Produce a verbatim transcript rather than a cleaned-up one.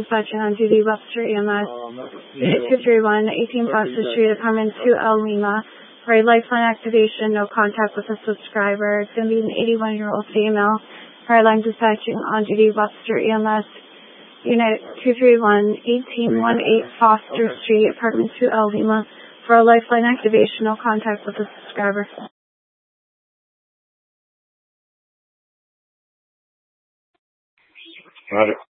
dispatching on duty, Webster E M S, two three one, eighteen Foster Street, apartment two L Lima, for a lifeline activation, no contact with a subscriber. It's going to be an eighty-one-year-old female. Fireline dispatching on duty, Webster E M S, unit two three one, eighteen eighteen Foster Street, apartment two L Lima, for a lifeline activation, no contact with a subscriber. Got it.